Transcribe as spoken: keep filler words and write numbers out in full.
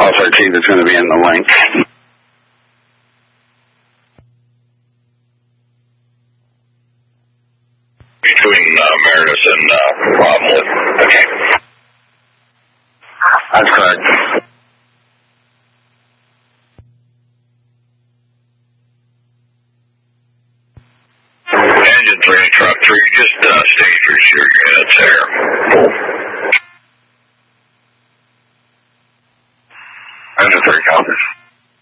L S R T that's going to be in the link. Between uh, Meredith and uh, Rob Wood. Okay. That's correct.